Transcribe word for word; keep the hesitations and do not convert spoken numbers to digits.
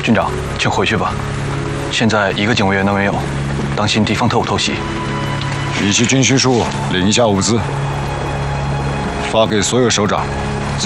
军长，请回去吧。现在一个警卫员都没有，当心敌方特务偷袭。 你去军需处领一下物资，发给所有首长。